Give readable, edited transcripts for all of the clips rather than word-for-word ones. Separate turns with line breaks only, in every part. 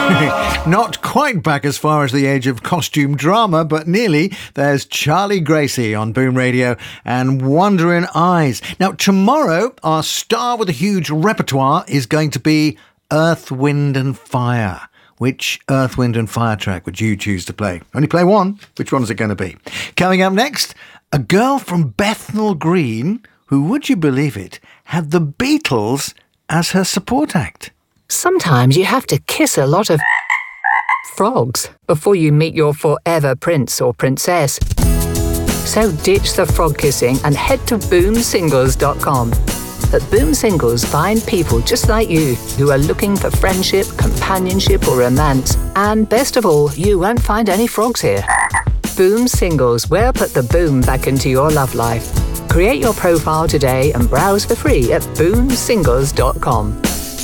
Not quite back as far as the age of costume drama, but nearly. There's Charlie Gracie on Boom Radio and Wandering Eyes. Now, tomorrow, our star with a huge repertoire is going to be Earth, Wind and Fire. Which Earth, Wind and Fire track would you choose to play? Only play one. Which one is it going to be? Coming up next, a girl from Bethnal Green who, would you believe it, had the Beatles as her support act.
Sometimes you have to kiss a lot of frogs before you meet your forever prince or princess. So ditch the frog kissing and head to boomsingles.com. At Boom Singles, find people just like you who are looking for friendship, companionship or romance. And best of all, you won't find any frogs here. Boom Singles, where put the boom back into your love life. Create your profile today and browse for free at boomsingles.com.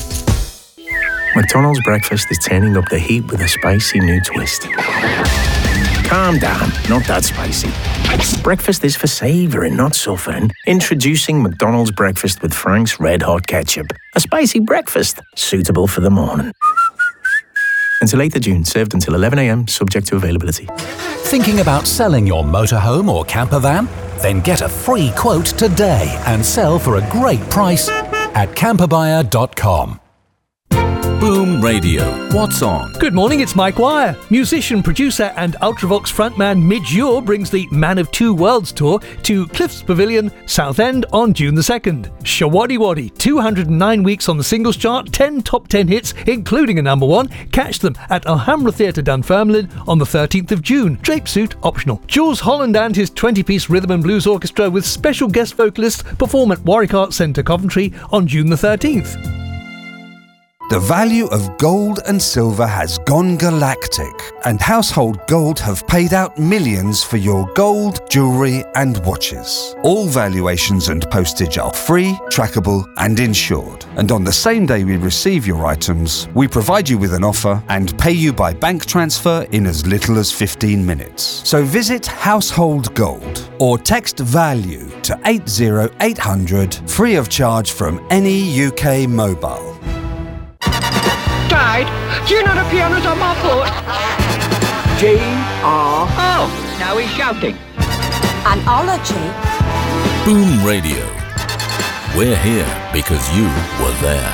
McDonald's breakfast is turning up the heat with a spicy new twist. Calm down, not that spicy. Breakfast is for savouring, not suffering. Introducing McDonald's breakfast with Frank's Red Hot Ketchup. A spicy breakfast, suitable for the morning. Until 8th of June, served until 11 a.m, subject to availability.
Thinking about selling your motorhome or camper van? Then get a free quote today and sell for a great price at camperbuyer.com.
Boom Radio. What's on?
Good morning, it's Mike Wire. Musician, producer and Ultravox frontman Midge Ure brings the Man of Two Worlds tour to Cliffs Pavilion, Southend on June the 2nd. Shawaddy Waddy, 209 weeks on the singles chart, 10 top 10 hits, including a number one. Catch them at Alhambra Theatre Dunfermline on the 13th of June. Drape suit optional. Jules Holland and his 20-piece rhythm and blues orchestra with special guest vocalists perform at Warwick Arts Centre, Coventry on June the 13th.
The value of gold and silver has gone galactic, and Household Gold have paid out millions for your gold, jewellery and watches. All valuations and postage are free, trackable and insured. And on the same day we receive your items, we provide you with an offer and pay you by bank transfer in as little as 15 minutes. So visit Household Gold or text VALUE to 80800 free of charge from any UK mobile.
Dad, do you know the piano's on my foot? G-R... Oh, now he's shouting.
An ology.
Boom Radio. We're here because you were there.